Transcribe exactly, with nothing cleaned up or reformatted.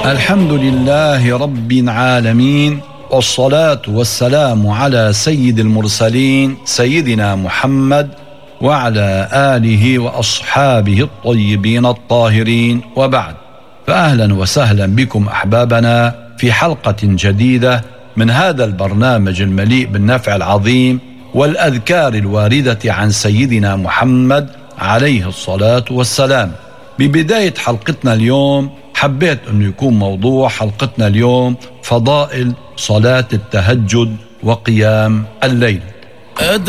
الحمد لله رب العالمين، والصلاة والسلام على سيد المرسلين سيدنا محمد وعلى آله وأصحابه الطيبين الطاهرين، وبعد. فأهلا وسهلا بكم أحبابنا في حلقة جديدة من هذا البرنامج المليء بالنفع العظيم والأذكار الواردة عن سيدنا محمد عليه الصلاة والسلام. ببداية حلقتنا اليوم حبيت أنه يكون موضوع حلقتنا اليوم فضائل صلاة التهجد وقيام الليل.